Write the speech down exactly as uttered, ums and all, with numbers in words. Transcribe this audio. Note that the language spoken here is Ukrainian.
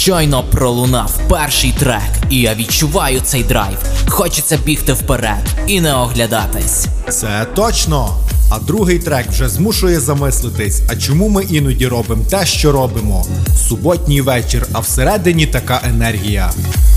Щойно пролунав перший трек, і я відчуваю цей драйв. Хочеться бігти вперед і не оглядатись. Це точно! А другий трек вже змушує замислитись, а чому ми іноді робимо те, що робимо? Суботній вечір, а всередині така енергія.